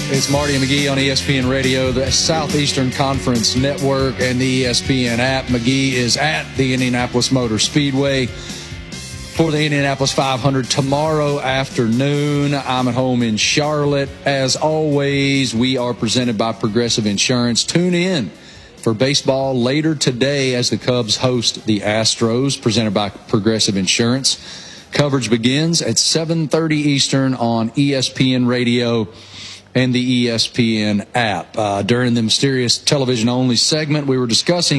It's Marty and McGee on ESPN Radio, the Southeastern Conference Network, and the ESPN app. McGee is at the Indianapolis Motor Speedway for the Indianapolis 500 tomorrow afternoon. I'm at home in Charlotte. As always, we are presented by Progressive Insurance. Tune in for baseball later today as the Cubs host the Astros, presented by Progressive Insurance. Coverage begins at 7:30 Eastern on ESPN Radio and the ESPN app. During the Mysterious Television-Only segment, we were discussing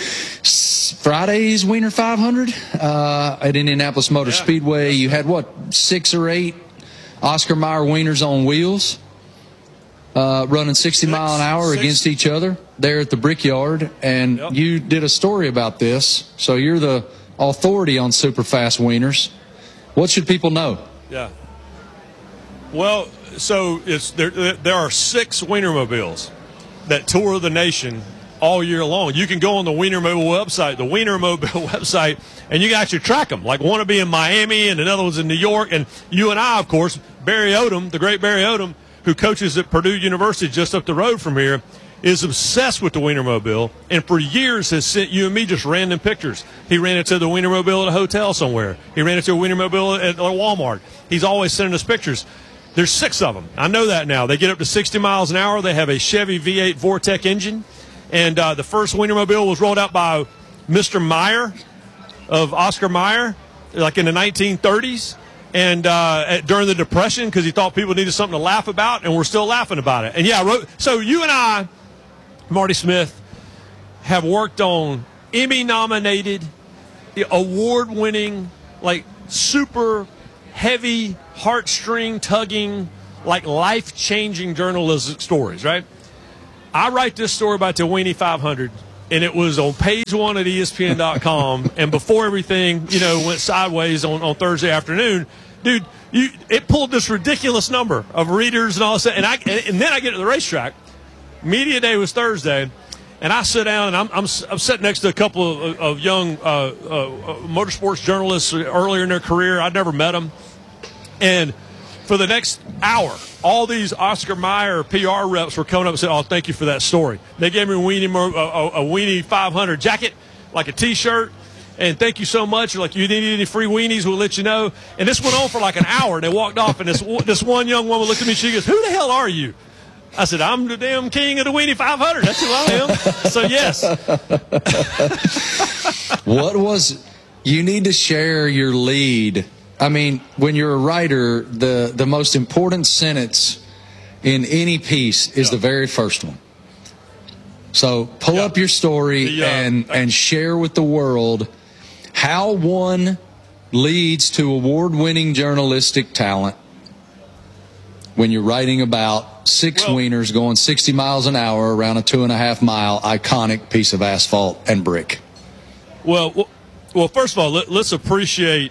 Friday's Wiener 500 at Indianapolis Motor Speedway. You had, 6 or 8 Oscar Mayer Wieners on wheels running 60 mile an hour against each other there at the Brickyard. And you did a story about this, so you're the authority on super fast wieners. What should people know? Yeah. Well, so there are 6 Wienermobiles that tour the nation all year long. You can go on the Wienermobile website, and you can actually track them. Like one will be in Miami and another one's in New York. And you and I, of course, Barry Odom, the great Barry Odom, who coaches at Purdue University just up the road from here, is obsessed with the Wienermobile, and for years has sent you and me just random pictures. He ran into the Wienermobile at a hotel somewhere. He ran into a Wienermobile at Walmart. He's always sending us pictures. There's 6 of them. I know that now. They get up to 60 miles an hour. They have a Chevy V8 Vortec engine. And the first Wienermobile was rolled out by Mr. Mayer of Oscar Mayer, like in the 1930s. And during the Depression, because he thought people needed something to laugh about, and we're still laughing about it. And, so you and I, Marty Smith, have worked on Emmy-nominated, award-winning, like super heavy, heartstring-tugging, like life-changing journalistic stories, right? I write this story about the Weenie 500, and it was on page 1 at ESPN.com, and before everything, went sideways on Thursday afternoon, dude, it pulled this ridiculous number of readers and all that, and then I get to the racetrack. Media day was Thursday, and I sit down, and I'm sitting next to a couple of young motorsports journalists earlier in their career. I'd never met them. And for the next hour, all these Oscar Mayer PR reps were coming up and saying, "Oh, thank you for that story." They gave me a Weenie 500 jacket, like a T-shirt, and thank you so much. Like, you need any free weenies, we'll let you know. And this went on for like an hour, and they walked off, and this one young woman looked at me, she goes, "Who the hell are you?" I said, "I'm the damn king of the Weenie 500. That's who I am." So, yes. You need to share your lead. I mean, when you're a writer, the most important sentence in any piece is the very first one. So pull up your story and share with the world how one leads to award-winning journalistic talent when you're writing about 6 wieners going 60 miles an hour around a 2.5-mile iconic piece of asphalt and brick. Well, first of all, let's appreciate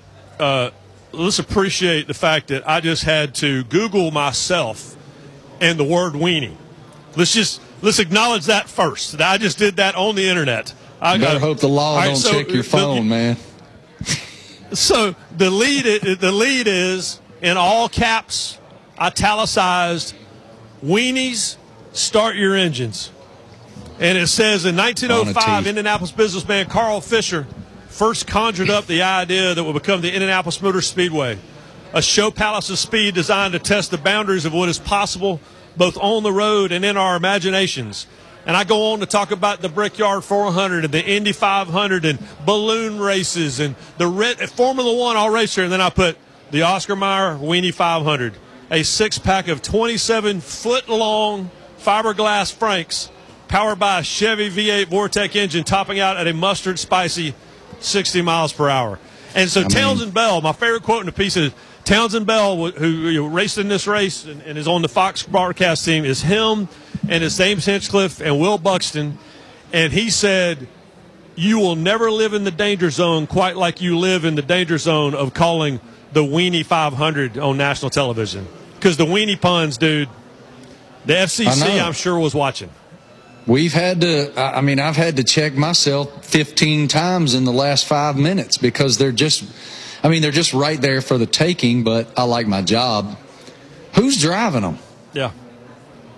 the fact that I just had to Google myself and the word weenie. Let's acknowledge that first. I just did that on the internet. I better hope the law don't check your phone, man. So the lead is in all caps, italicized, "Weenies, start your engines." And it says in 1905, Indianapolis businessman Carl Fisher first conjured up the idea that would become the Indianapolis Motor Speedway, a show palace of speed designed to test the boundaries of what is possible both on the road and in our imaginations. And I go on to talk about the Brickyard 400 and the Indy 500 and balloon races and the Formula One all race here. And then I put the Oscar Mayer Weenie 500, a 6-pack of 27-foot-long fiberglass Franks powered by a Chevy V8 Vortec engine, topping out at a mustard spicy 60 miles per hour. And so Townsend Bell, my favorite quote in the piece is, Townsend Bell, who raced in this race and is on the Fox broadcast team, is him and it's James Hinchcliffe and Will Buxton. And he said, "You will never live in the danger zone quite like you live in the danger zone of calling the Weenie 500 on national television." Because the weenie puns, dude, the FCC, I'm sure, was watching. I've had to check myself 15 times in the last 5 minutes because they're just right there for the taking, but I like my job. Who's driving them? Yeah.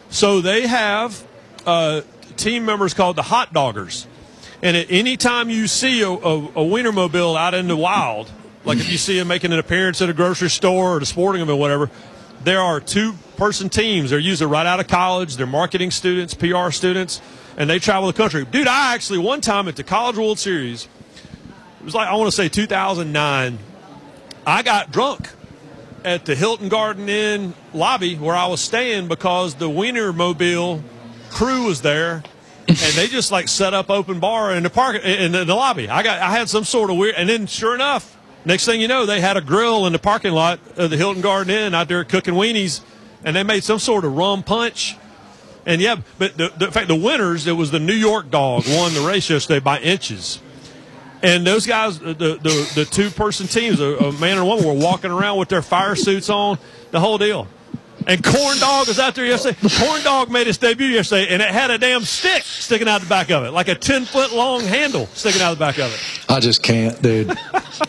So they have team members called the hot doggers. And at any time you see a Wienermobile out in the wild, like if you see them making an appearance at a grocery store or the sporting event or whatever, there are 2-person teams. They're usually right out of college. They're marketing students, PR students, and they travel the country. Dude, I actually, one time at the College World Series, it was like, I want to say 2009, I got drunk at the Hilton Garden Inn lobby where I was staying because the Wienermobile crew was there, and they just like set up open bar in the lobby. I had some sort of weird, and then sure enough, next thing you know, they had a grill in the parking lot of the Hilton Garden Inn out there cooking weenies, and they made some sort of rum punch. And yeah, but in fact, the winners, it was the New York Dog, won the race yesterday by inches. And those guys, the 2-person teams, a man and a woman, were walking around with their fire suits on, the whole deal. And Corn Dog was out there yesterday. Corn Dog made his debut yesterday, and it had a damn stick sticking out the back of it, like a 10-foot long handle sticking out the back of it. I just can't, dude.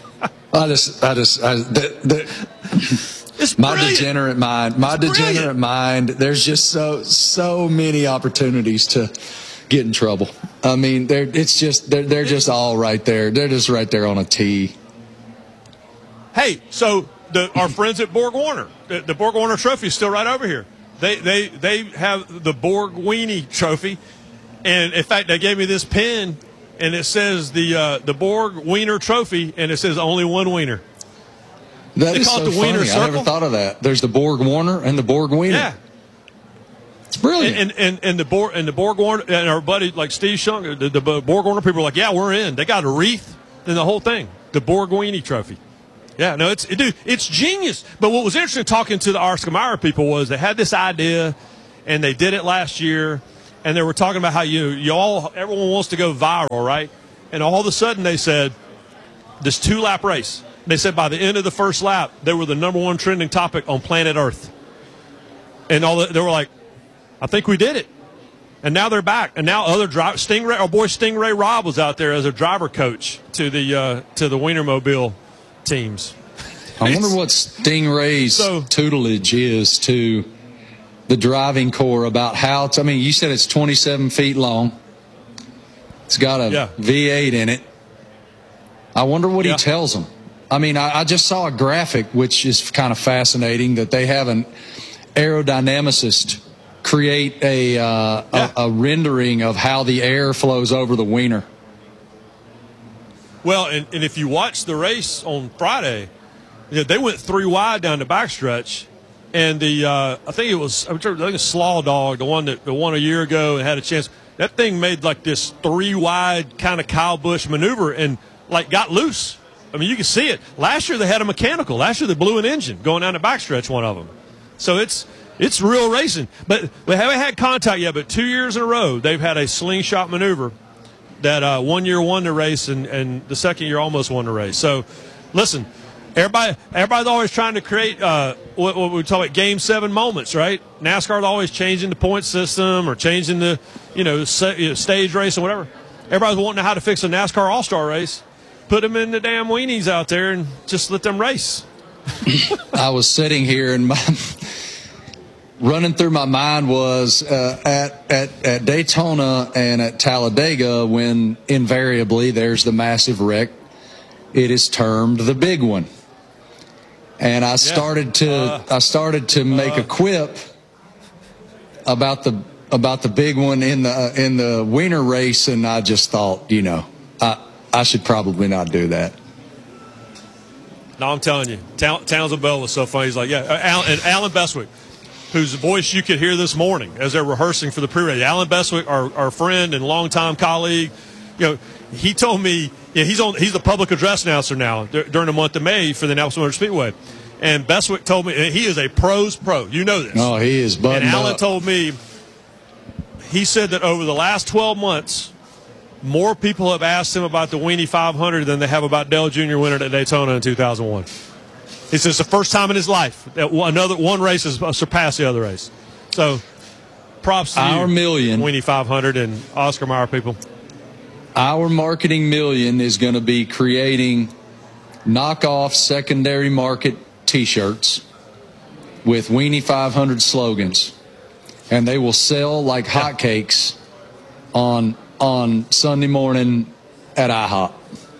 It's my brilliant. degenerate mind. There's just so many opportunities to get in trouble. I mean, they're just all right there. They're just right there on a tee. Hey, so our friends at Borg Warner, the Borg Warner Trophy is still right over here. They have the Borg Weenie Trophy, and in fact, they gave me this pin, and it says the Borg Wiener Trophy, and it says only one wiener. That is so funny. I never thought of that. There's the Borg Warner and the Borg Wiener. Yeah, it's brilliant. And the Borg Warner and our buddy like Steve Shunk, the Borg Warner people are like, yeah, we're in. They got a wreath and the whole thing. The Borg Weenie Trophy. Yeah, no, it's genius. But what was interesting talking to the Oscar Mayer people was they had this idea, and they did it last year, and they were talking about how everyone wants to go viral, right? And all of a sudden they said this 2-lap race. They said by the end of the first lap, they were the #1 trending topic on planet Earth. And they were like, I think we did it. And now they're back. And now our boy Stingray Robb was out there as a driver coach to the Wienermobile teams. I wonder what Stingray's tutelage is to the driving corps about how I mean, you said it's 27 feet long. It's got a V8 in it. I wonder what he tells them. I mean, I just saw a graphic, which is kind of fascinating, that they have an aerodynamicist create a rendering of how the air flows over the wiener. Well, and if you watch the race on Friday, they went 3 wide down the backstretch, and I think it was Slaw Dog, the one that won a year ago and had a chance. That thing made like this 3 wide kind of Kyle Busch maneuver and like got loose. I mean, you can see it. Last year they had a mechanical. Last year they blew an engine going down the backstretch, one of them. So it's real racing. But we haven't had contact yet, but 2 years in a row they've had a slingshot maneuver that 1 year won the race and the second year almost won the race. So, listen, everybody's always trying to create what we call it Game 7 moments, right? NASCAR's always changing the point system or changing the stage race or whatever. Everybody's wanting to know how to fix a NASCAR All-Star race. Put them in the damn weenies out there and just let them race. I was sitting here and running through my mind was at Daytona and at Talladega, when invariably there's the massive wreck, it is termed the big one. And I started to make a quip about the big one in the wiener race, and I just thought, I should probably not do that. No, I'm telling you, Townsend Bell was so funny. He's like, Alan Bestwick, whose voice you could hear this morning as they're rehearsing for the pre-race. Alan Bestwick, our friend and longtime colleague, he told me he's the public address announcer now during the month of May for the Indianapolis Motor Speedway. And Bestwick told me he is a pro's pro. You know this. Oh, he is buttoned And Alan up. told me, he said that over the last 12 months, more people have asked him about the Weenie 500 than they have about Dale Jr. winning at Daytona in 2001. He says it's the first time in his life that one race has surpassed the other race. So, props to our million Weenie 500 and Oscar Mayer people. Our marketing million is going to be creating knockoff secondary market T-shirts with Weenie 500 slogans. and they will sell like hotcakes on Sunday morning at IHOP.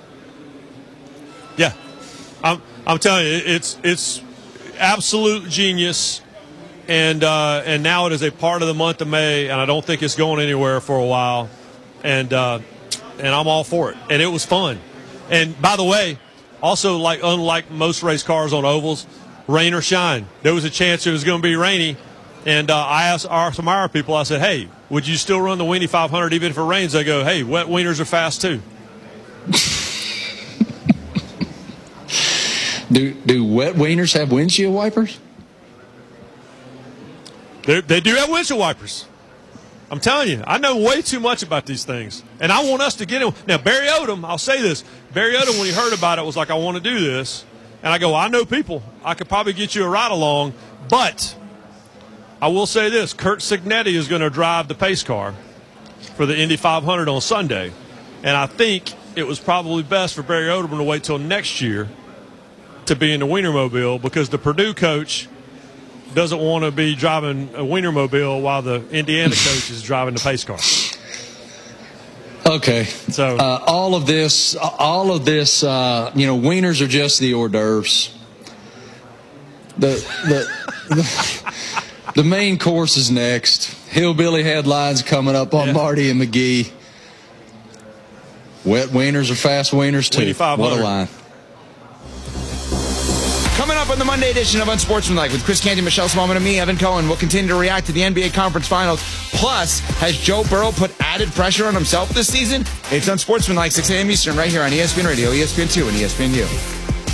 Yeah, I'm telling you, it's absolute genius, and now it is a part of the month of May, and I don't think it's going anywhere for a while, and I'm all for it, and it was fun. And by the way, also, unlike most race cars on ovals, rain or shine, there was a chance it was going to be rainy, and I asked some of our people, I said, hey, would you still run the Weenie 500 even if it rains? They go, hey, wet wieners are fast too. Do wet wieners have windshield wipers? They do have windshield wipers. I'm telling you, I know way too much about these things. And I want us to get in. Now, Barry Odom, I'll say this. Barry Odom, when he heard about it, was like, I want to do this. And I go, I know people. I could probably get you a ride along. But I will say this. Kurt Signetti is going to drive the pace car for the Indy 500 on Sunday. And I think it was probably best for Barry Odom to wait till next year to be in the Wienermobile, because the Purdue coach doesn't want to be driving a Wienermobile while the Indiana coach is driving the pace car. Okay. So all of this, wieners are just the hors d'oeuvres. The main course is next. Hillbilly headlines coming up on Marty and McGee. Wet wieners are fast wieners too. What a line. Coming up on the Monday edition of Unsportsmanlike with Chris Canty, Michelle Smallman, and me, Evan Cohen. We'll continue to react to the NBA Conference Finals. Plus, has Joe Burrow put added pressure on himself this season? It's Unsportsmanlike, 6 a.m. Eastern, right here on ESPN Radio, ESPN2, and ESPNU.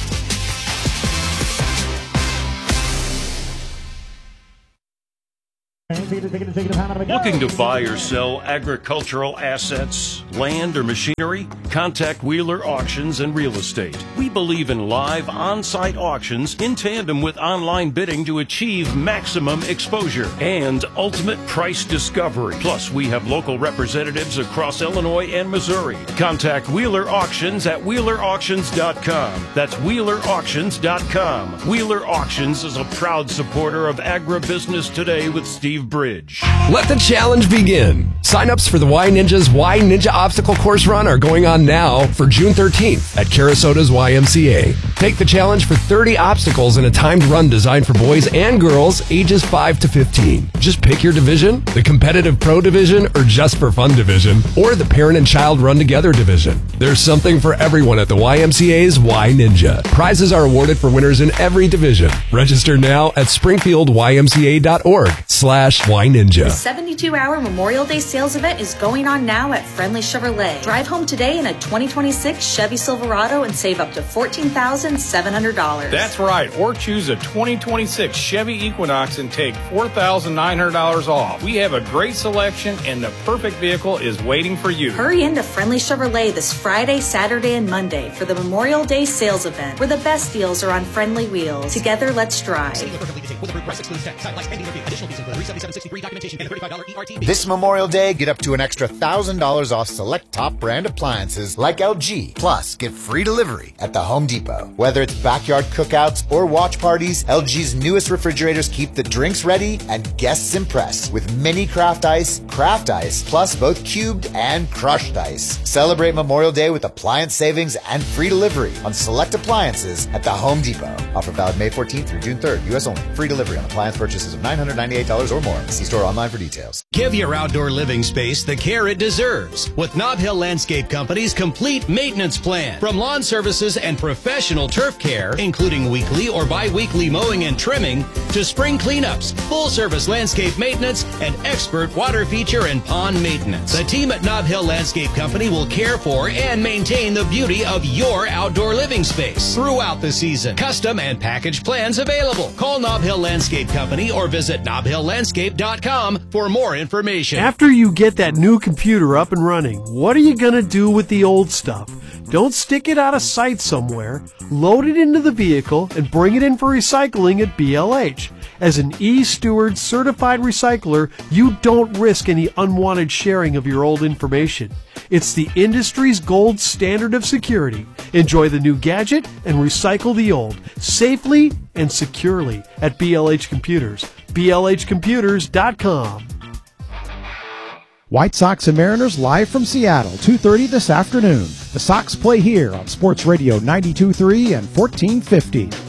Looking to buy or sell agricultural assets, land, or machinery? Contact Wheeler Auctions and Real Estate. We believe in live on-site auctions in tandem with online bidding to achieve maximum exposure and ultimate price discovery. Plus, we have local representatives across Illinois and Missouri. Contact Wheeler Auctions at WheelerAuctions.com. That's WheelerAuctions.com. Wheeler Auctions is a proud supporter of Agribusiness Today with Steve Bridge. Let the challenge begin. Sign-ups for the Y Ninja's Y Ninja Obstacle Course Run are going on now for June 13th at Carasota's YMCA. Take the challenge for 30 obstacles in a timed run designed for boys and girls ages 5 to 15. Just pick your division, the competitive pro division, or just for fun division, or the parent and child run together division. There's something for everyone at the YMCA's Y Ninja. Prizes are awarded for winners in every division. Register now at springfieldymca.org/Y Ninja. The 72-hour Memorial Day sales event is going on now at Friendly Chevrolet. Drive home today in a 2026 Chevy Silverado and save up to $14,700. That's right. Or choose a 2026 Chevy Equinox and take $4,900 off. We have a great selection, and the perfect vehicle is waiting for you. Hurry into Friendly Chevrolet this Friday, Saturday, and Monday for the Memorial Day sales event, where the best deals are on friendly wheels. Together, let's drive. This Memorial Day, get up to an extra $1,000 off select top brand appliances like LG. Plus, get free delivery at the Home Depot. Whether it's backyard cookouts or watch parties, LG's newest refrigerators keep the drinks ready and guests impressed with mini craft ice, plus both cubed and crushed ice. Celebrate Memorial Day with appliance savings and free delivery on select appliances at the Home Depot. Offer valid May 14th through June 3rd. U.S. only. Free delivery on appliance purchases of $998 or more. See store online for details. Give your outdoor living space the care it deserves with Nob Hill Landscape Company's complete maintenance plan. From lawn services and professional turf care, including weekly or bi-weekly mowing and trimming, to spring cleanups, full-service landscape maintenance, and expert water feature and pond maintenance. The team at Nob Hill Landscape Company will care for and maintain the beauty of your outdoor living space throughout the season. Custom and package plans available. Call Nob Hill Landscape Company or visit nobhilllandscape.com for more information. After you get that new computer up and running, what are you going to do with the old stuff? Don't stick it out of sight somewhere. Load it into the vehicle and bring it in for recycling at BLH. As an eSteward certified recycler, you don't risk any unwanted sharing of your old information. It's the industry's gold standard of security. Enjoy the new gadget and recycle the old safely and securely at BLH Computers. blhcomputers.com. White Sox and Mariners live from Seattle, 2:30 this afternoon. The Sox play here on Sports Radio 92.3 and 1450.